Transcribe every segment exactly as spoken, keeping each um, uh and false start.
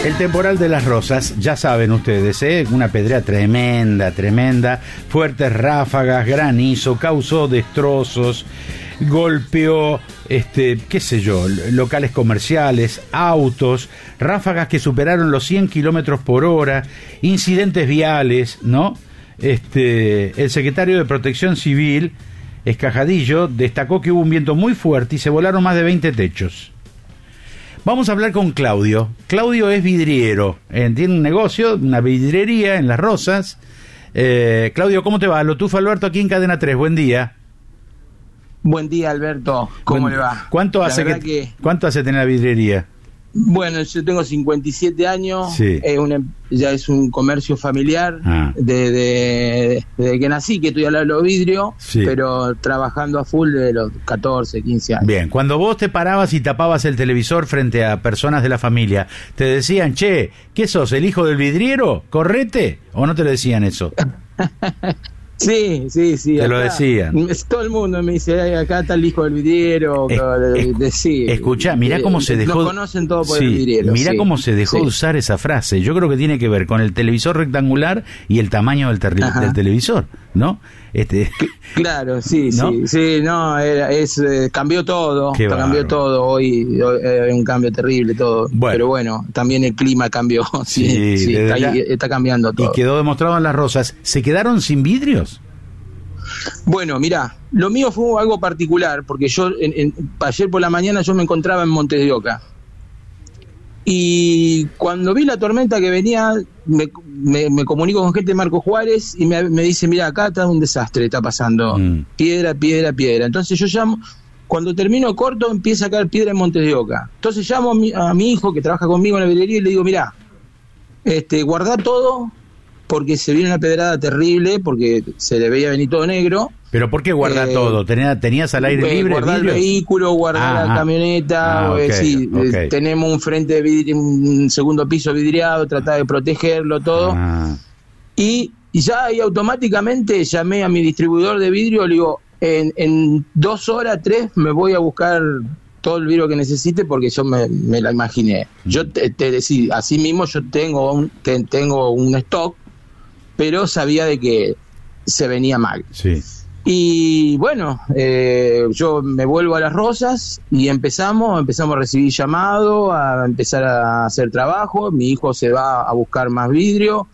El temporal de Las Rosas, ya saben ustedes, ¿eh? Una pedrea tremenda, tremenda, fuertes ráfagas, granizo, causó destrozos, golpeó, este, qué sé yo, locales comerciales, autos, ráfagas que superaron los cien kilómetros por hora, incidentes viales, ¿no? Este, el secretario de Protección Civil, Escajadillo, destacó que hubo un viento muy fuerte y se volaron más de veinte techos. Vamos a hablar con Claudio. Claudio es vidriero, eh, tiene un negocio, una vidriería en Las Rosas. Eh, Claudio, ¿cómo te va? Lo tufa Alberto aquí en Cadena tres, buen día. Buen día, Alberto, ¿cómo buen, le va? ¿Cuánto hace que, que... ¿Cuánto hace tener la vidriería? Bueno, yo tengo cincuenta y siete años, sí. es una, ya es un comercio familiar, ah. desde de, de, de que nací, que estoy al lado de los vidrios, sí. pero trabajando a full de los catorce, quince años. Bien, cuando vos te parabas y tapabas el televisor frente a personas de la familia, ¿te decían, che, ¿qué sos, el hijo del vidriero? ¿Correte? ¿O no te lo decían eso? Sí, sí, sí. Te acá, lo decían. Todo el mundo me dice, acá está el hijo del vidriero. Es, de, de, sí. Escuchá, mirá cómo se dejó... Nos conocen todo por sí, el vidriero. Mirá sí, cómo se dejó sí. de usar esa frase. Yo creo que tiene que ver con el televisor rectangular y el tamaño del, ter del televisor, ¿no? Este... Claro, sí, ¿no? sí, sí, no, era, es, eh, cambió todo, Qué cambió barro. todo, hoy es un cambio terrible todo, bueno. pero bueno, también el clima cambió, sí, sí, sí está, ahí, está cambiando todo. Y quedó demostrado en Las Rosas, ¿se quedaron sin vidrios? Bueno, mirá, lo mío fue algo particular, porque yo en, en, ayer por la mañana yo me encontraba en Montes de Oca. Y cuando vi la tormenta que venía, me, me, me comunico con gente de Marco Juárez y me, me dice, mira, acá está un desastre, está pasando, mm. piedra, piedra, piedra. Entonces yo llamo, cuando termino corto, empieza a caer piedra en Montes de Oca. Entonces llamo a mi, a mi hijo que trabaja conmigo en la vidriería y le digo, mira, este, guardá todo, porque se viene una pedrada terrible, porque se le veía venir todo negro. ¿Pero por qué guardar eh, todo? ¿Tenías, ¿Tenías al aire eh, libre? Guardar vidrios? el vehículo, guardar ah, la camioneta, ah, okay, eh, sí, okay. eh, tenemos un frente de vidrio, un segundo piso vidriado, tratar de protegerlo, todo. Ah. Y, y ya ahí automáticamente llamé a mi distribuidor de vidrio, le digo, en, en dos horas, tres, me voy a buscar todo el vidrio que necesite, porque yo me, me la imaginé. Yo te, te decía, así mismo yo tengo un, te, tengo un stock, pero sabía de que se venía mal. Sí. Y bueno, eh, yo me vuelvo a Las Rosas y empezamos, empezamos a recibir llamado, a empezar a hacer trabajo. Mi hijo se va a buscar más vidrio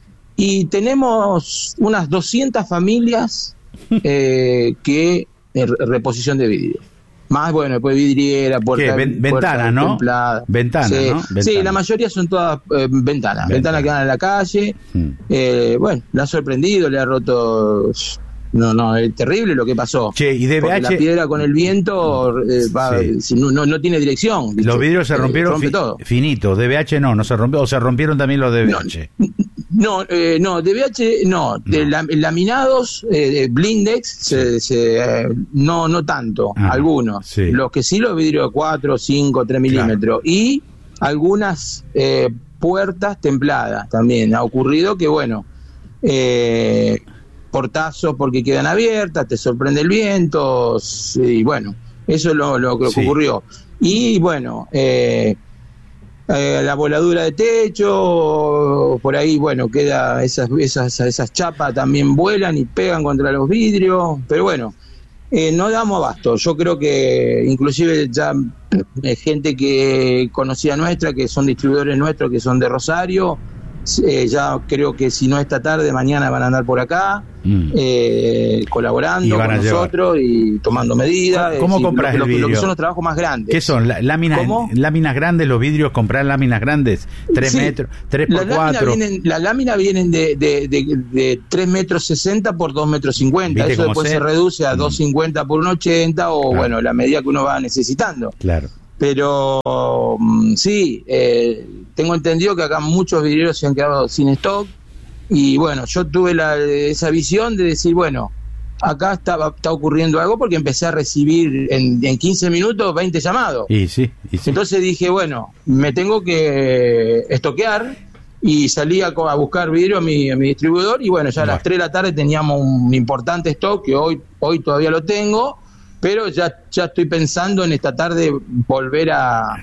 y tenemos unas doscientas familias eh, que eh, reposición de vidrio. Más, bueno, después vidriera, puerta, Ven, ventana, ¿no? templada. Ventana, sí. ¿no? Ventana. Sí, la mayoría son todas eh, ventanas, ventanas que van a la calle. Hmm. Eh, bueno, le ha sorprendido, le ha roto... No, no, es terrible lo que pasó. Che, y D B H... Porque la piedra con el viento eh, va, sí. si no, no, no tiene dirección. ¿viste? Los vidrios se rompieron eh, fi finitos, D B H no, no se rompió, o se rompieron también los D B H. No, no, eh, no D B H no, no. De la, laminados, eh, blindex, sí. se, se, eh, no, no tanto, ah, algunos. Sí. Los que sí, los vidrios de cuatro, cinco, tres milímetros. Claro. Y algunas eh, puertas templadas también. Ha ocurrido que, bueno... Eh, portazos porque quedan abiertas, te sorprende el viento, y bueno, eso es lo, lo que sí. ocurrió. Y bueno, eh, eh, la voladura de techo, por ahí, bueno, queda esas, esas, esas chapas también vuelan y pegan contra los vidrios, pero bueno, eh, no damos abasto. Yo creo que inclusive ya eh, gente que conocida nuestra, que son distribuidores nuestros, que son de Rosario, Eh, ya creo que si no esta tarde, mañana van a andar por acá mm. eh, colaborando con nosotros y tomando medidas. ¿Cómo decir, compras lo, el lo, vidrio? Lo que son los trabajos más grandes. ¿Qué son? ¿Láminas, láminas grandes, los vidrios? ¿Comprar láminas grandes? ¿Tres sí, metros? ¿Tres por la cuatro? Lámina vienen, las láminas vienen de, de, de, de tres metros sesenta por dos metros cincuenta. Eso después se, se reduce a mm. dos cincuenta por un ochenta o claro. bueno, la medida que uno va necesitando. Claro. Pero sí, eh, tengo entendido que acá muchos vidrieros se han quedado sin stock y bueno, yo tuve la, esa visión de decir, bueno, acá está, está ocurriendo algo porque empecé a recibir en, en quince minutos veinte llamados. Y sí, y sí. Entonces dije, bueno, me tengo que estoquear y salí a, a buscar vidrio a mi, a mi distribuidor y bueno, ya a las tres de la tarde teníamos un importante stock que hoy, hoy todavía lo tengo. Pero ya, ya estoy pensando en esta tarde volver a,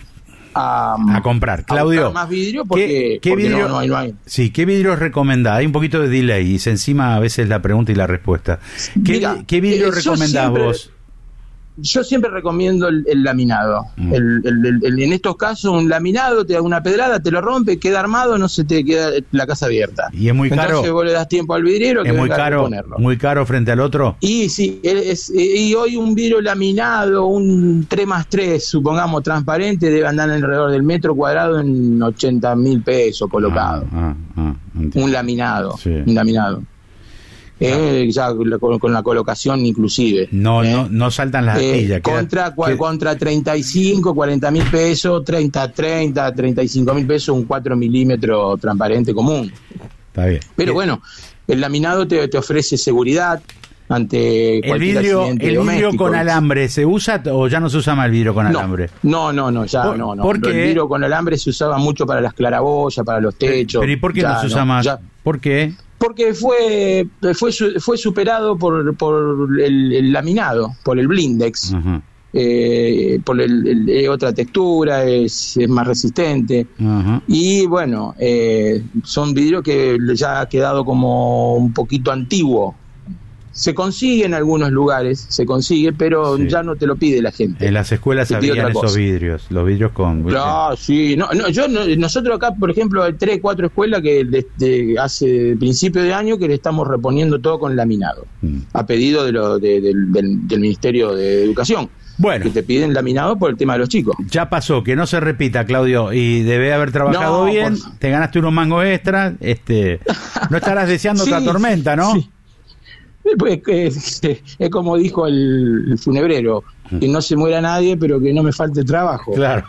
a, a comprar. Claudio, a más vidrio porque, ¿qué, qué porque vidrio, no, no hay, no hay. Sí, ¿qué vidrio recomendás? Hay un poquito de delay y se encima a veces la pregunta y la respuesta. ¿Qué, Mira, ¿qué vidrio eh, recomendás siempre, vos? Yo siempre recomiendo el, el laminado. Mm. El, el, el, el, en estos casos, un laminado te da una pedrada, te lo rompe, queda armado, no se te queda la casa abierta. Y es muy caro. Entonces vos le das tiempo al vidriero que es muy venga caro, a reponerlo. Muy caro frente al otro. Y sí, es, y hoy un vidrio laminado, un tres más tres, supongamos transparente, debe andar alrededor del metro cuadrado en ochenta mil pesos colocado. Ah, ah, ah, un laminado, sí. un laminado. Eh, ya con, con la colocación inclusive. No, eh. no, no saltan las astillas. Eh, contra, cua, contra treinta y cinco, cuarenta mil pesos, treinta, treinta, treinta y cinco mil pesos, un cuatro milímetros transparente común. Está bien. Pero bueno, el laminado te, te ofrece seguridad ante cualquier el vidrio, accidente el doméstico. vidrio con alambre, ¿se usa o ya no se usa más el vidrio con alambre? No, no, no, ya ¿Por, no, no. ¿por qué? El vidrio con alambre se usaba mucho para las claraboyas, para los techos. Pero ¿y por qué no se usa no, más? Ya, ¿por qué? Porque fue fue fue superado por por el, el laminado, por el blindex, uh-huh. eh, por el, el, el, otra textura, es, es más resistente. Uh-huh. Y bueno, eh, son vidrios que ya ha quedado como un poquito antiguo. Se consigue en algunos lugares, se consigue, pero sí. ya no te lo pide la gente. En las escuelas habían esos vidrios, los vidrios con... No, sí, no, no, yo, no, nosotros acá, por ejemplo, hay tres, cuatro escuelas que desde hace principio de año que le estamos reponiendo todo con laminado, mm. a pedido de lo, de, de, del, del Ministerio de Educación. Bueno, que te piden laminado por el tema de los chicos. Ya pasó, que no se repita, Claudio, y debe haber trabajado no, bien, por... te ganaste unos mangos extras, este, no estarás deseando sí, otra tormenta, ¿no? Sí. Pues, es, es como dijo el, el funebrero, que no se muera nadie, pero que no me falte trabajo. Claro.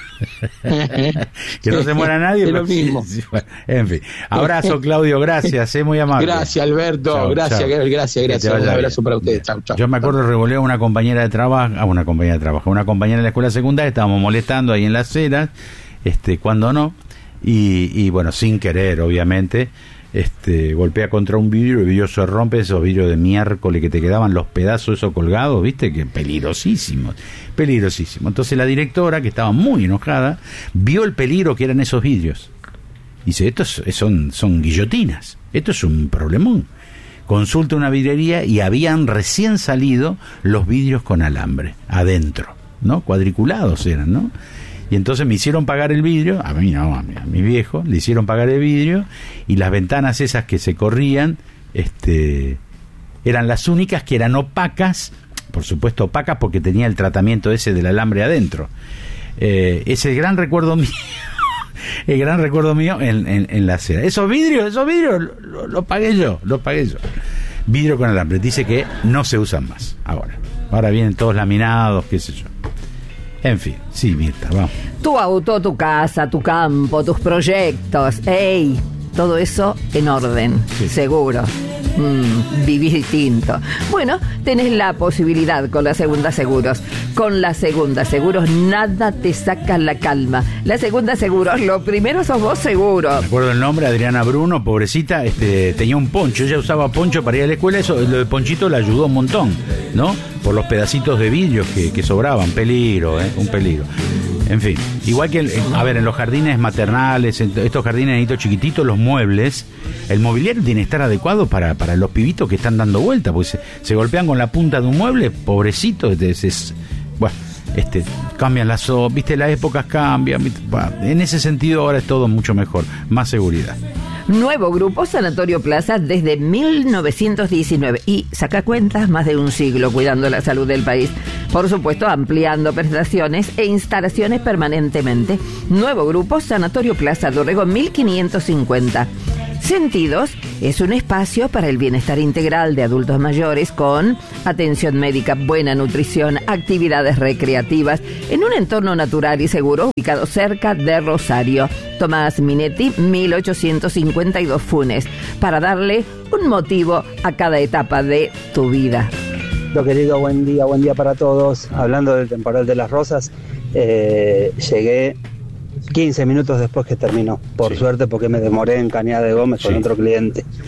Que no se muera nadie, es pero lo mismo. Sí, bueno, en fin. Abrazo, Claudio, gracias, es muy amable. Gracias, Alberto, chau, gracias, chau. gracias, gracias. Un abrazo bien. Para ustedes. Chau, chau. Yo me acuerdo, revoleo a una compañera de trabajo, a una compañera de trabajo, una compañera de la escuela secundaria, estábamos molestando ahí en las ceras, este, cuando no, y, y bueno, sin querer, obviamente. Este, golpea contra un vidrio, el vidrio se rompe, esos vidrios de miércoles que te quedaban los pedazos esos colgados, viste, que peligrosísimos, peligrosísimos. Entonces la directora, que estaba muy enojada, vio el peligro que eran esos vidrios. Dice, estos son, son guillotinas, esto es un problemón. Consulta una vidrería y habían recién salido los vidrios con alambre, adentro, ¿no? Cuadriculados eran, ¿no? Y entonces me hicieron pagar el vidrio, a mí no, a mi, a mi viejo, le hicieron pagar el vidrio, y las ventanas esas que se corrían, este, eran las únicas que eran opacas, por supuesto opacas porque tenía el tratamiento ese del alambre adentro. Eh, ese gran recuerdo mío, el gran recuerdo mío en, en, en la acera. Esos vidrios, esos vidrios, los lo, lo pagué yo, los pagué yo. Vidrio con alambre, dice que no se usan más ahora. Ahora vienen todos laminados, qué sé yo. En fin, sí, Mirta, vamos. Tu auto, tu casa, tu campo, tus proyectos, ¡ey! Todo eso en orden, sí. Seguro. Mm, vivís distinto. Bueno, tenés la posibilidad con la Segunda Seguros. Con la Segunda Seguros nada te saca la calma. La Segunda Seguros, lo primero sos vos seguro. Me acuerdo el nombre, Adriana Bruno, pobrecita, este, tenía un poncho, ella usaba poncho para ir a la escuela, eso, lo de ponchito le ayudó un montón, ¿no? Por los pedacitos de vidrio que, que sobraban, peligro, ¿eh? Un peligro. En fin, igual que, el, a ver, en los jardines maternales, en estos jardines chiquititos, los muebles, el mobiliario tiene que estar adecuado para, para los pibitos que están dando vuelta, porque se, se golpean con la punta de un mueble, pobrecitos, es, es, bueno, este, cambian las, viste, las épocas cambian, bueno, en ese sentido ahora es todo mucho mejor, más seguridad. Nuevo grupo Sanatorio Plaza desde mil novecientos diecinueve y saca cuentas, más de un siglo cuidando la salud del país. Por supuesto, ampliando prestaciones e instalaciones permanentemente. Nuevo grupo Sanatorio Plaza Dorrego mil quinientos cincuenta. Sentidos es un espacio para el bienestar integral de adultos mayores con atención médica, buena nutrición, actividades recreativas en un entorno natural y seguro ubicado cerca de Rosario. Tomás Minetti, mil ochocientos cincuenta y dos Funes, para darle un motivo a cada etapa de tu vida. Lo querido, buen día, buen día para todos. Hablando del temporal de las rosas, eh, llegué quince minutos después que terminó, por sí. suerte, porque me demoré en Cañada de Gómez sí. con otro cliente.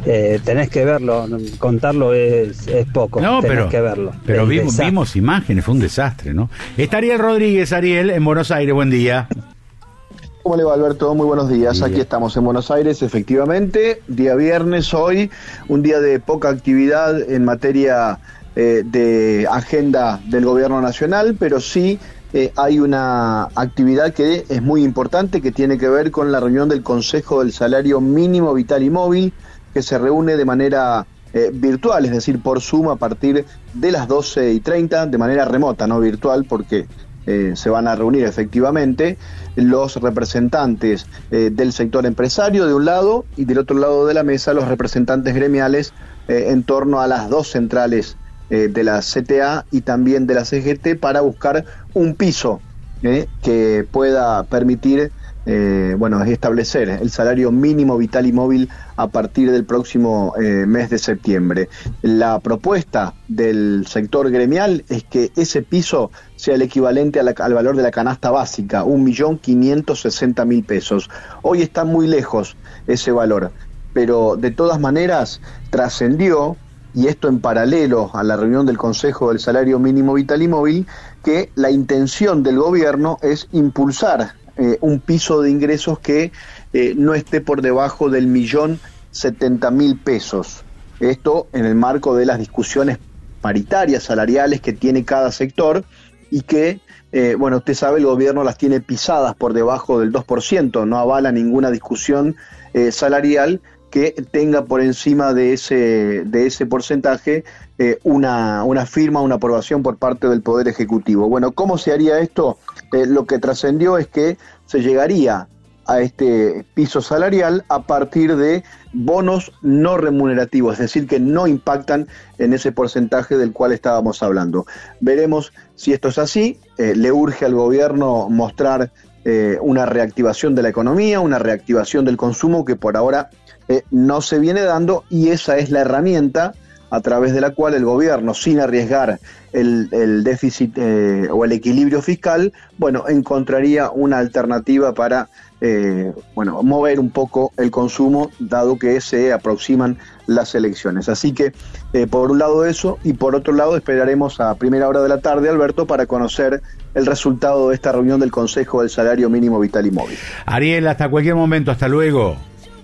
Eh, tenés que verlo, contarlo es, es poco, no, tenés pero, que verlo. Pero vimos, vimos imágenes, fue un desastre, ¿no? Está Ariel Rodríguez, Ariel, en Buenos Aires, buen día. ¿Cómo le va, Alberto? Muy buenos días. Aquí estamos en Buenos Aires, efectivamente, día viernes hoy, un día de poca actividad en materia eh, de agenda del gobierno nacional, pero sí eh, hay una actividad que es muy importante, que tiene que ver con la reunión del Consejo del Salario Mínimo Vital y Móvil, que se reúne de manera eh, virtual, es decir, por Zoom a partir de las doce y treinta, de manera remota, no virtual, porque eh, se van a reunir efectivamente los representantes eh, del sector empresario de un lado y del otro lado de la mesa los representantes gremiales eh, en torno a las dos centrales eh, de la C T A y también de la C G T para buscar un piso eh, que pueda permitir Eh, bueno, establecer el salario mínimo vital y móvil a partir del próximo eh, mes de septiembre. La propuesta del sector gremial es que ese piso sea el equivalente a la, al valor de la canasta básica, un millón quinientos sesenta mil pesos. Hoy está muy lejos ese valor, pero de todas maneras trascendió, y esto en paralelo a la reunión del Consejo del Salario Mínimo Vital y Móvil, que la intención del gobierno es impulsar Eh, un piso de ingresos que eh, no esté por debajo del millón setenta mil pesos. Esto en el marco de las discusiones paritarias salariales que tiene cada sector y que, eh, bueno, usted sabe, el gobierno las tiene pisadas por debajo del dos por ciento, no avala ninguna discusión eh, salarial que tenga por encima de ese, de ese porcentaje eh, una, una firma, una aprobación por parte del Poder Ejecutivo. Bueno, ¿cómo se haría esto? Eh, lo que trascendió es que se llegaría a este piso salarial a partir de bonos no remunerativos, es decir, que no impactan en ese porcentaje del cual estábamos hablando. Veremos si esto es así. Eh, le urge al gobierno mostrar eh, una reactivación de la economía, una reactivación del consumo que por ahora eh, no se viene dando, y esa es la herramienta a través de la cual el gobierno, sin arriesgar el, el déficit eh, o el equilibrio fiscal, bueno, encontraría una alternativa para eh, bueno, mover un poco el consumo, dado que se aproximan las elecciones. Así que, eh, por un lado eso, y por otro lado esperaremos a primera hora de la tarde, Alberto, para conocer el resultado de esta reunión del Consejo del Salario Mínimo Vital y Móvil. Ariel, hasta cualquier momento, hasta luego.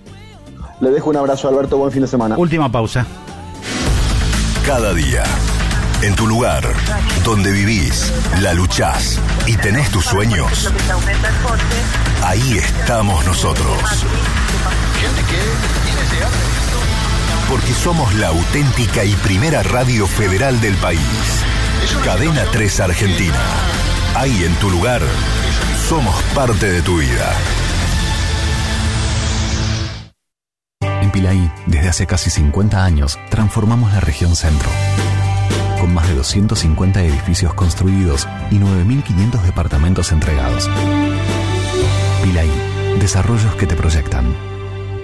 Le dejo un abrazo, Alberto, buen fin de semana. Última pausa. Cada día, en tu lugar, donde vivís, la luchás y tenés tus sueños, ahí estamos nosotros. Porque somos la auténtica y primera radio federal del país. Cadena tres Argentina. Ahí en tu lugar, somos parte de tu vida. En Pilaí, desde hace casi cincuenta años, transformamos la región centro. Con más de doscientos cincuenta edificios construidos y nueve mil quinientos departamentos entregados. Pilaí, desarrollos que te proyectan.